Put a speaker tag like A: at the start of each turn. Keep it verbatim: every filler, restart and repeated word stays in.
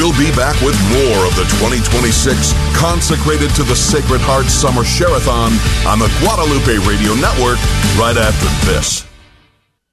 A: We'll be back with more of the twenty twenty-six Consecrated to the Sacred Heart Summer Share-a-thon on the Guadalupe Radio Network right after this.